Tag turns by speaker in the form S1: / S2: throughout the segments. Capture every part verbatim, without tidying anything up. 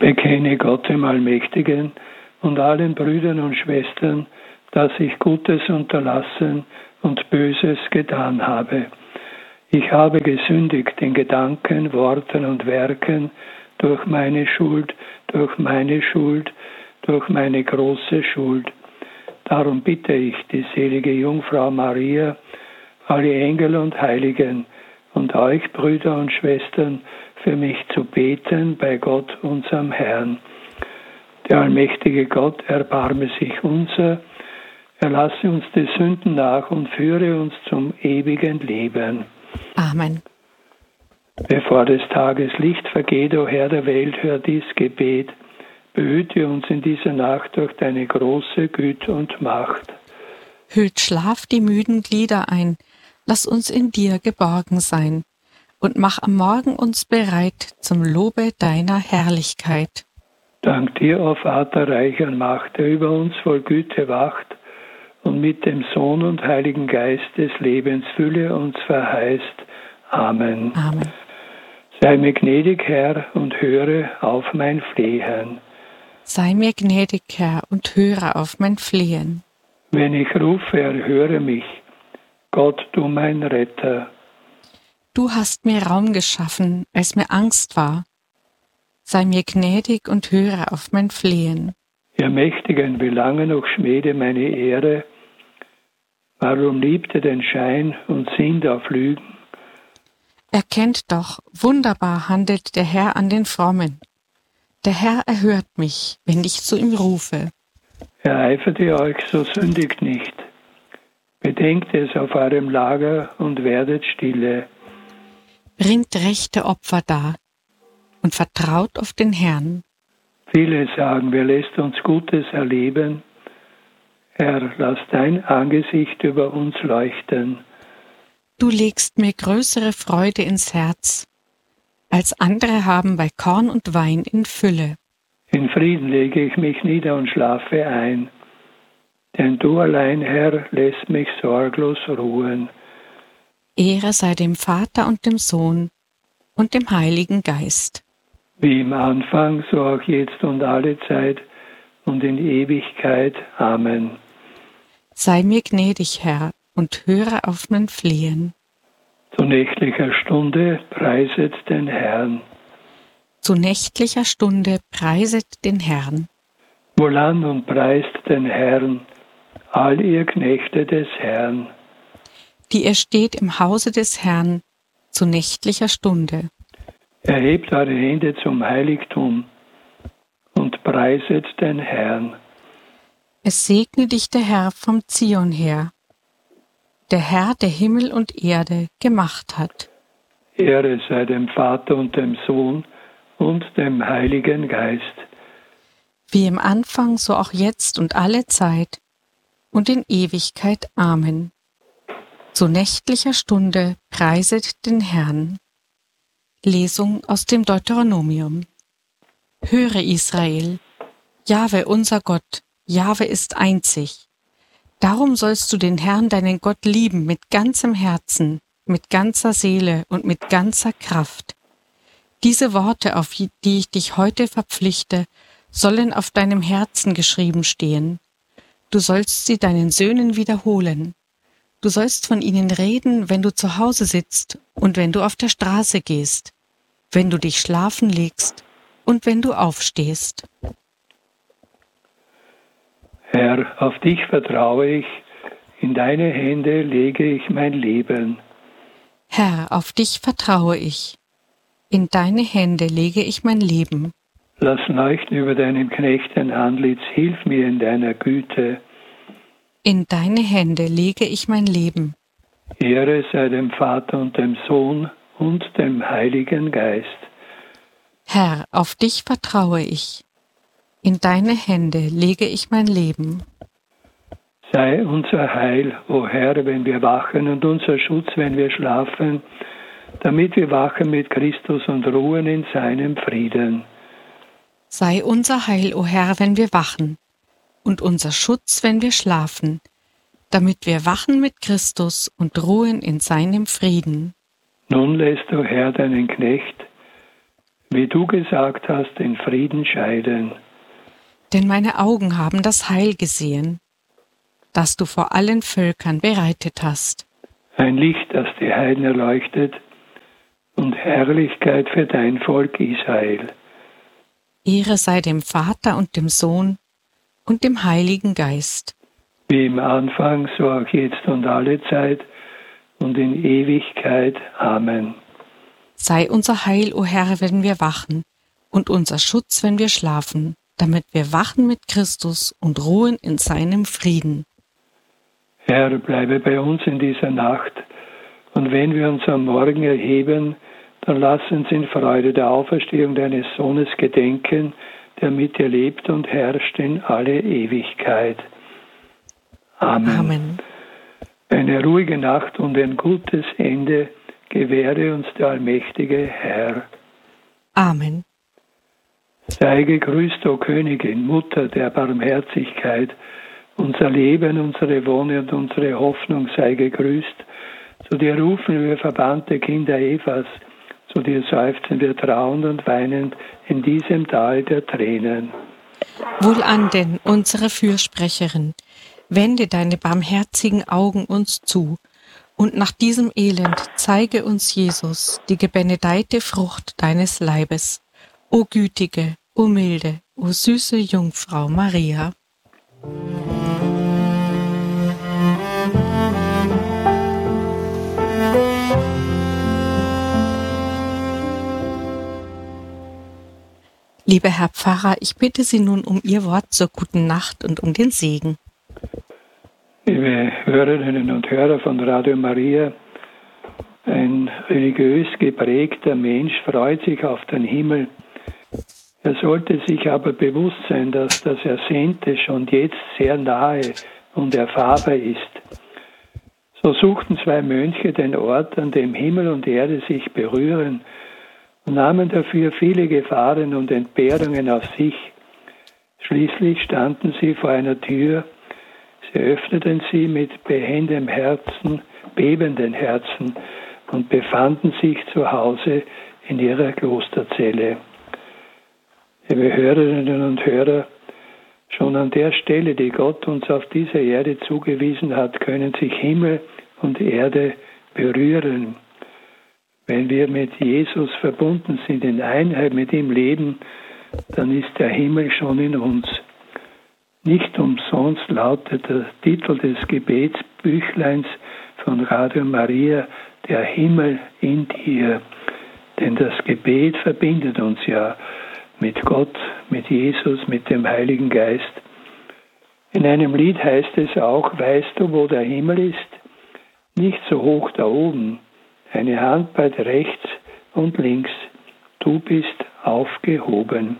S1: Bekenne Gott dem Allmächtigen und allen Brüdern und Schwestern, dass ich Gutes unterlassen und Böses getan habe. Ich habe gesündigt in Gedanken, Worten und Werken durch meine Schuld, durch meine Schuld, durch meine große Schuld. Darum bitte ich die selige Jungfrau Maria, alle Engel und Heiligen und euch, Brüder und Schwestern, für mich zu beten bei Gott, unserem Herrn. Der allmächtige Gott erbarme sich unser, er lasse uns die Sünden nach und führe uns zum ewigen Leben.
S2: Amen.
S1: Bevor des Tages Licht vergeht, o Herr der Welt, hör dies Gebet. Behüte uns in dieser Nacht durch deine große Güte und Macht.
S2: Hüllt Schlaf die müden Glieder ein, lass uns in dir geborgen sein, und mach am Morgen uns bereit zum Lobe deiner Herrlichkeit.
S1: Dank dir, o Vater reicher Macht, der über uns voll Güte wacht und mit dem Sohn und Heiligen Geist des Lebens Fülle uns verheißt. Amen.
S2: Amen.
S1: Sei mir gnädig, Herr, und höre auf mein Flehen.
S2: Sei mir gnädig, Herr, und höre auf mein Flehen.
S1: Wenn ich rufe, erhöre mich, Gott, du mein Retter.
S2: Du hast mir Raum geschaffen, als mir Angst war. Sei mir gnädig und höre auf mein Flehen.
S1: Ihr Mächtigen, wie lange noch schmäde meine Ehre? Warum liebt ihr den Schein und sinnt auf Lügen?
S2: Erkennt doch, wunderbar handelt der Herr an den Frommen. Der Herr erhört mich, wenn ich zu ihm rufe.
S1: Ereifert ihr euch, so sündigt nicht. Bedenkt es auf eurem Lager und werdet stille.
S2: Bringt rechte Opfer dar und vertraut auf den Herrn.
S1: Viele sagen, wer lässt uns Gutes erleben? Herr, lass dein Angesicht über uns leuchten.
S2: Du legst mir größere Freude ins Herz, als andere haben bei Korn und Wein in Fülle.
S1: In Frieden lege ich mich nieder und schlafe ein, denn du allein, Herr, lässt mich sorglos ruhen.
S2: Ehre sei dem Vater und dem Sohn und dem Heiligen Geist.
S1: Wie im Anfang, so auch jetzt und alle Zeit und in Ewigkeit. Amen.
S2: Sei mir gnädig, Herr, und höre auf mein Flehen.
S1: Zu nächtlicher Stunde preiset den Herrn.
S2: Zu nächtlicher Stunde preiset den Herrn.
S1: Wohlan und preist den Herrn, all ihr Knechte des Herrn.
S2: Die ihr steht im Hause des Herrn zu nächtlicher Stunde.
S1: Erhebt eure Hände zum Heiligtum und preiset den Herrn.
S2: Es segne dich der Herr vom Zion her, der Herr, der Himmel und Erde gemacht hat.
S1: Ehre sei dem Vater und dem Sohn und dem Heiligen Geist.
S2: Wie im Anfang, so auch jetzt und alle Zeit und in Ewigkeit. Amen. Zu nächtlicher Stunde preiset den Herrn. Lesung aus dem Deuteronomium. Höre, Israel, Jahwe, unser Gott, Jahwe ist einzig. Darum sollst du den Herrn, deinen Gott, lieben mit ganzem Herzen, mit ganzer Seele und mit ganzer Kraft. Diese Worte, auf die ich dich heute verpflichte, sollen auf deinem Herzen geschrieben stehen. Du sollst sie deinen Söhnen wiederholen. Du sollst von ihnen reden, wenn du zu Hause sitzt und wenn du auf der Straße gehst, wenn du dich schlafen legst und wenn du aufstehst.
S1: Herr, auf dich vertraue ich, in deine Hände lege ich mein Leben.
S2: Herr, auf dich vertraue ich, in deine Hände lege ich mein Leben.
S1: Lass leuchten über deinem Knecht dein Antlitz, hilf mir in deiner Güte.
S2: In deine Hände lege ich mein Leben.
S1: Ehre sei dem Vater und dem Sohn und dem Heiligen Geist.
S2: Herr, auf dich vertraue ich. In deine Hände lege ich mein Leben.
S1: Sei unser Heil, o Herr, wenn wir wachen, und unser Schutz, wenn wir schlafen, damit wir wachen mit Christus und ruhen in seinem Frieden.
S2: Sei unser Heil, o Herr, wenn wir wachen, und unser Schutz, wenn wir schlafen, damit wir wachen mit Christus und ruhen in seinem Frieden.
S1: Nun lässt, o Herr, deinen Knecht wie du gesagt hast, in Frieden scheiden.
S2: Denn meine Augen haben das Heil gesehen, das du vor allen Völkern bereitet hast.
S1: Ein Licht, das die Heiden erleuchtet, und Herrlichkeit für dein Volk Israel.
S2: Ehre sei dem Vater und dem Sohn und dem Heiligen Geist.
S1: Wie im Anfang, so auch jetzt und alle Zeit und in Ewigkeit. Amen.
S2: Sei unser Heil, o Herr, wenn wir wachen, und unser Schutz, wenn wir schlafen, damit wir wachen mit Christus und ruhen in seinem Frieden.
S1: Herr, bleibe bei uns in dieser Nacht, und wenn wir uns am Morgen erheben, dann lass uns in Freude der Auferstehung deines Sohnes gedenken, der mit dir lebt und herrscht in alle Ewigkeit. Amen.
S2: Amen.
S1: Eine ruhige Nacht und ein gutes Ende gewähre uns der allmächtige Herr.
S2: Amen.
S1: Sei gegrüßt, o Königin, Mutter der Barmherzigkeit. Unser Leben, unsere Wonne und unsere Hoffnung sei gegrüßt. Zu dir rufen wir verbannte Kinder Evas. Zu dir seufzen wir trauernd und weinend in diesem Tal der Tränen.
S2: Wohlan denn, unsere Fürsprecherin, wende deine barmherzigen Augen uns zu, und nach diesem Elend zeige uns Jesus, die gebenedeite Frucht deines Leibes. O gütige, o milde, o süße Jungfrau Maria. Lieber Herr Pfarrer, ich bitte Sie nun um Ihr Wort zur guten Nacht und um den Segen.
S1: Liebe Hörerinnen und Hörer von Radio Maria, ein religiös geprägter Mensch freut sich auf den Himmel. Er sollte sich aber bewusst sein, dass das Ersehnte schon jetzt sehr nahe und erfahrbar ist. So suchten zwei Mönche den Ort, an dem Himmel und Erde sich berühren, und nahmen dafür viele Gefahren und Entbehrungen auf sich. Schließlich standen sie vor einer Tür. Sie öffneten sie mit behendem Herzen, bebenden Herzen und befanden sich zu Hause in ihrer Klosterzelle. Liebe Hörerinnen und Hörer, schon an der Stelle, die Gott uns auf dieser Erde zugewiesen hat, können sich Himmel und Erde berühren. Wenn wir mit Jesus verbunden sind, in Einheit mit ihm leben, dann ist der Himmel schon in uns. Nicht umsonst lautet der Titel des Gebetsbüchleins von Radio Maria, der Himmel in dir. Denn das Gebet verbindet uns ja mit Gott, mit Jesus, mit dem Heiligen Geist. In einem Lied heißt es auch, weißt du, wo der Himmel ist? Nicht so hoch da oben, eine Handbreit rechts und links, du bist aufgehoben.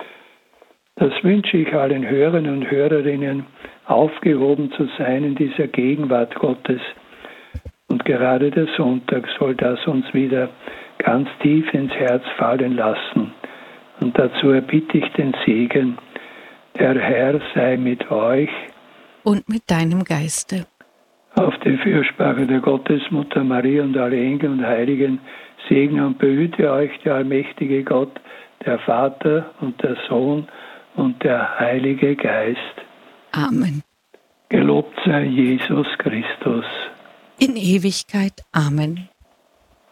S1: Das wünsche ich allen Hörern und Hörerinnen, aufgehoben zu sein in dieser Gegenwart Gottes. Und gerade der Sonntag soll das uns wieder ganz tief ins Herz fallen lassen. Und dazu erbitte ich den Segen. Der Herr sei mit euch
S2: und mit deinem Geiste.
S1: Auf die Fürsprache der Gottesmutter Maria und alle Engel und Heiligen segne und behüte euch der allmächtige Gott, der Vater und der Sohn und der Heilige Geist.
S2: Amen.
S1: Gelobt sei Jesus Christus.
S2: In Ewigkeit. Amen.